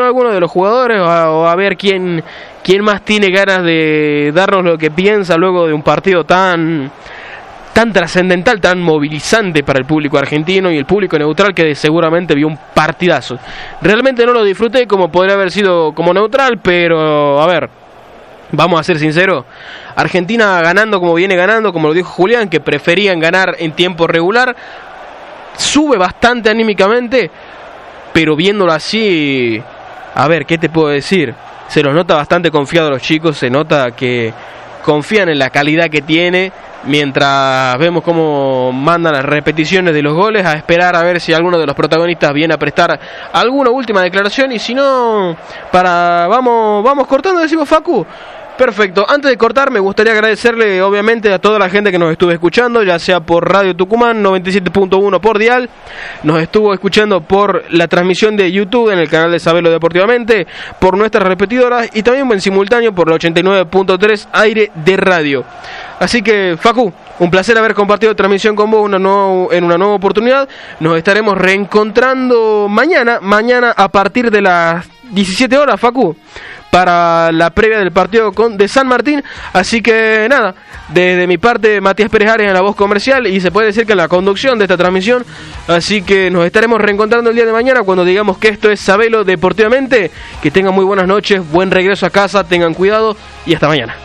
alguno de los jugadores o a ver quién más tiene ganas de darnos lo que piensa luego de un partido tan trascendental, tan movilizante para el público argentino y el público neutral, que seguramente vio un partidazo. Realmente no lo disfruté como podría haber sido como neutral, pero a ver, vamos a ser sinceros, Argentina ganando como viene ganando, como lo dijo Julián, que preferían ganar en tiempo regular, sube bastante anímicamente, pero viéndolo así, a ver, ¿qué te puedo decir? Se los nota bastante confiados los chicos, se nota que confían en la calidad que tiene, mientras vemos cómo mandan las repeticiones de los goles, a esperar a ver si alguno de los protagonistas viene a prestar alguna última declaración, y si no, vamos cortando, decimos Facu. Perfecto, antes de cortar me gustaría agradecerle obviamente a toda la gente que nos estuvo escuchando, ya sea por Radio Tucumán 97.1 por dial, nos estuvo escuchando por la transmisión de YouTube en el canal de Sabelo Deportivamente, por nuestras repetidoras y también en simultáneo por el 89.3 aire de radio. Así que Facu, un placer haber compartido transmisión con vos en una nueva oportunidad. Nos estaremos reencontrando mañana a partir de las 17 horas, Facu, para la previa del partido de San Martín. Así que nada, desde mi parte, Matías Pérez Arias en la voz comercial y se puede decir que en la conducción de esta transmisión. Así que nos estaremos reencontrando el día de mañana cuando digamos que esto es Sabelo Deportivamente. Que tengan muy buenas noches, buen regreso a casa, tengan cuidado y hasta mañana.